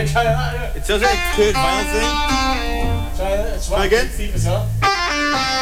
Yeah, try that. It sounds like a Kurt Vile thing. Try that. It's Try again. Thief as well.